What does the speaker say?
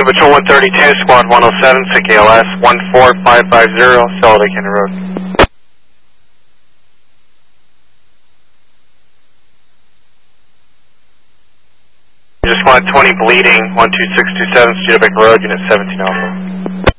Two Patrol 132, Squad 107, SIC ALS 14550, Solid County Road. Just Squad 20 bleeding, 12627, Studebaker Road, Unit 17 Alpha.